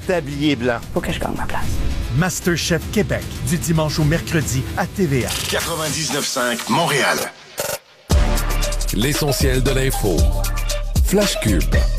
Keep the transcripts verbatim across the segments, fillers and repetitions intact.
tablier blanc. Faut que je gagne ma place. MasterChef Québec, du dimanche au mercredi à T V A. quatre-vingt-dix-neuf cinq Montréal. L'essentiel de l'info. Flash Cube.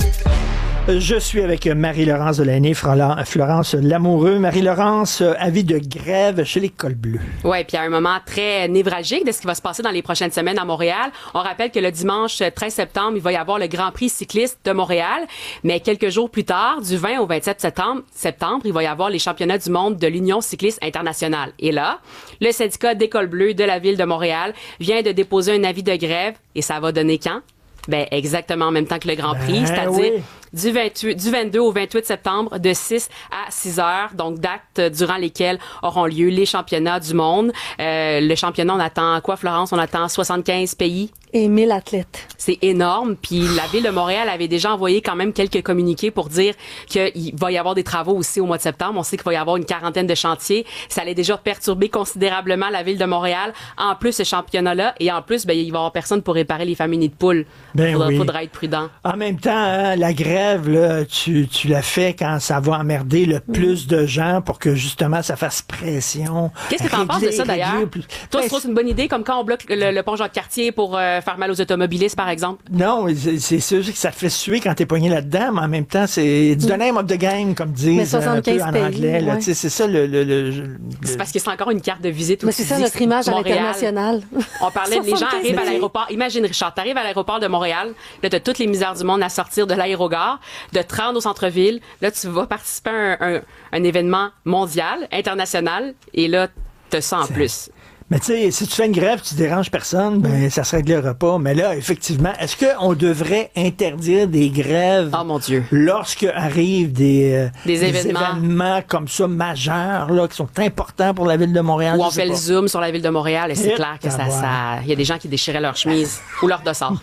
Je suis avec Marie-Laurence Delaunay, Florence Lamoureux. Marie-Laurence, avis de grève chez les cols bleus. Oui, puis il y a un moment très névralgique de ce qui va se passer dans les prochaines semaines à Montréal. On rappelle que le dimanche treize septembre, il va y avoir le Grand Prix cycliste de Montréal. Mais quelques jours plus tard, du vingt au vingt-sept septembre, septembre, il va y avoir les championnats du monde de l'Union cycliste internationale. Et là, le syndicat des cols bleus de la ville de Montréal vient de déposer un avis de grève. Et ça va donner quand? Ben, exactement en même temps que le Grand Prix, ben, c'est-à-dire oui. du, vingt-huit, du vingt-deux au vingt-huit septembre, de six à six heures, donc dates durant lesquelles auront lieu les championnats du monde. Euh, le championnat, on attend quoi, Florence? On attend soixante-quinze pays. Et mille athlètes. C'est énorme. Puis la Ville de Montréal avait déjà envoyé quand même quelques communiqués pour dire qu'il va y avoir des travaux aussi au mois de septembre. On sait qu'il va y avoir une quarantaine de chantiers. Ça allait déjà perturber considérablement la Ville de Montréal. En plus, ce championnat-là. Et en plus, ben, il va y avoir personne pour réparer les familles nids de poules. Ben faudra, oui. faudra être prudent. En même temps, hein, la grève, là, tu, tu la fais quand ça va emmerder le plus de gens pour que justement ça fasse pression. Qu'est-ce que tu en penses de ça d'ailleurs? Plus... Toi, ben, tu trouves que c'est une bonne idée, comme quand on bloque le, le pont Jacques-Cartier pour euh, faire mal aux automobilistes, par exemple? Non, c'est, c'est sûr que ça te fait suer quand t'es pogné là-dedans, mais en même temps, c'est du name of the game, comme disent un peu en anglais. Là, ouais. C'est ça le, le, le, le... C'est parce que c'est encore une carte de visite. Mais c'est ça notre image à l'international. On parlait de les gens arrivent à l'aéroport. Imagine, Richard, t'arrives à l'aéroport de Montréal, là, t'as toutes les misères du monde à sortir de l'aérogare, de te rendre au centre-ville. Là, tu vas participer à un, un, un événement mondial, international, et là, t'as ça en c'est... plus. Mais tu sais, si tu fais une grève, tu déranges personne, ben ça se réglera pas. Mais là, effectivement, est-ce qu'on devrait interdire des grèves oh, mon Dieu. lorsque arrivent des, euh, des, des événements. événements comme ça majeurs, là, qui sont importants pour la ville de Montréal? Ou on fait pas. le zoom sur la ville de Montréal et c'est Et clair que ça, ça, il y a des gens qui déchiraient leur chemise ou leur dossard.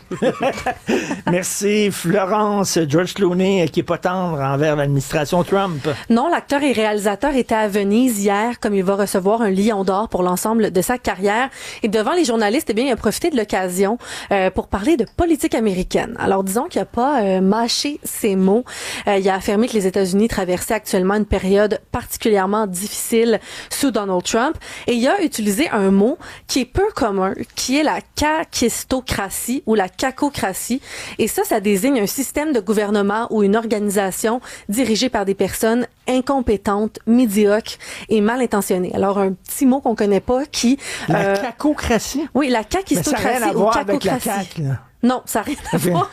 Merci, Florence. George Clooney, qui est pas tendre envers l'administration Trump. Non, l'acteur et réalisateur était à Venise hier, comme il va recevoir un lion d'or pour l'ensemble de sa carrière. Et devant les journalistes, eh bien, il a profité de l'occasion euh, pour parler de politique américaine. Alors, disons qu'il n'a pas euh, mâché ses mots. Euh, il a affirmé que les États-Unis traversaient actuellement une période particulièrement difficile sous Donald Trump. Et il a utilisé un mot qui est peu commun, qui est la kakistocratie ou la cacocratie. Et ça, ça désigne un système de gouvernement ou une organisation dirigée par des personnes incompétentes, médiocres et mal intentionnées. Alors, un petit mot qu'on connaît pas qui... La euh, cacocratie? Oui, la cacistocratie. Mais ça n'a rien à voir avec la C A Q, là. Non, ça n'a rien à voir.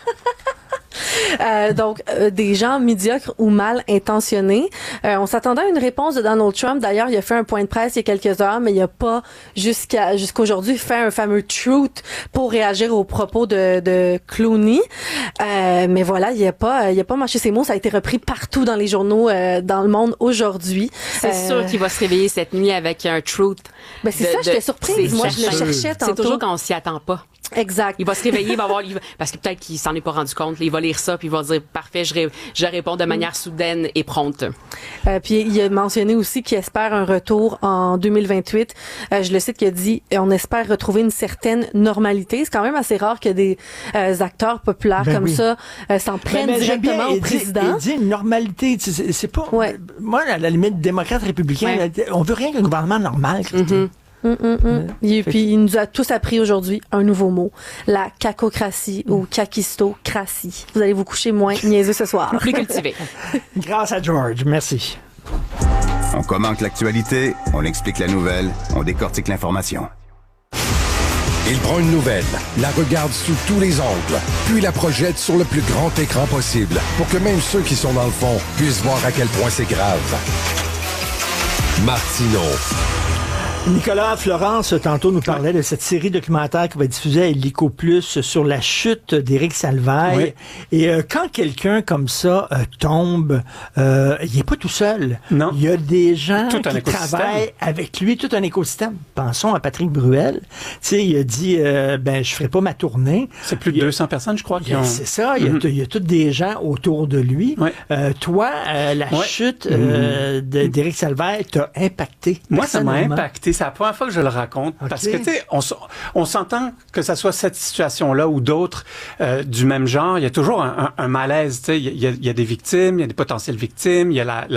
Euh, donc, euh, des gens médiocres ou mal intentionnés. Euh, on s'attendait à une réponse de Donald Trump. D'ailleurs, il a fait un point de presse il y a quelques heures, mais il n'a pas, jusqu'à jusqu'aujourd'hui, fait un fameux truth pour réagir aux propos de, de Clooney. Euh, mais voilà, il n'a pas, il a pas mâché ses mots. Ça a été repris partout dans les journaux euh, dans le monde aujourd'hui. C'est euh, sûr qu'il va se réveiller cette nuit avec un truth. Ben c'est de, ça, de, j'étais surprise. Moi, je le cherchais tantôt. C'est toujours quand on s'y attend pas. Exact. Il va se réveiller, il va voir, il va, parce que peut-être qu'il s'en est pas rendu compte. Il va lire ça, puis il va dire parfait, je, ré, je réponds de manière soudaine et prompte. Euh, puis il a mentionné aussi qu'il espère un retour en deux mille vingt-huit. Euh, je le cite, qui a dit on espère retrouver une certaine normalité. C'est quand même assez rare que des euh, acteurs populaires ben comme oui. ça euh, s'en prennent ben, ben, directement au président. Il dit une normalité, c'est, c'est pas. Ouais. Moi, à la limite, démocrate républicain, ouais. on veut rien qu'un gouvernement normal. Mm-hmm. Mm, mm, mm. Et puis il nous a tous appris aujourd'hui un nouveau mot, la cacocratie mm. ou kakistocratie. Vous allez vous coucher moins niaiseux ce soir. Plus cultivé. Grâce à George, merci. On commente l'actualité, on explique la nouvelle, on décortique l'information. Il prend une nouvelle, la regarde sous tous les angles, puis la projette sur le plus grand écran possible pour que même ceux qui sont dans le fond puissent voir à quel point c'est grave. Martineau. Nicolas Florence, tantôt, nous parlait de cette série documentaire qui va être diffusée à Illico Plus sur la chute d'Éric Salvaille. Oui. Et euh, quand quelqu'un comme ça euh, tombe, euh, il n'est pas tout seul. Non. Il y a des gens tout qui travaillent avec lui, tout un écosystème. Pensons à Patrick Bruel. Tu sais, il a dit, euh, ben, je ferai pas ma tournée. C'est plus de il deux cents personnes, je crois. Qui ont... C'est ça. Il y a, mm-hmm. y a tous des gens autour de lui. Oui. Euh, toi, euh, la oui. chute euh, mm-hmm. d'Éric Salvaille t'a impacté. Moi, ça m'a impacté. C'est la première fois que je le raconte. Okay. Parce que, tu sais, on, on s'entend que ça soit cette situation-là ou d'autres euh, du même genre, il y a toujours un, un, un malaise. Tu sais, il y, y, y a des victimes, il y a des potentielles victimes, il y a la, la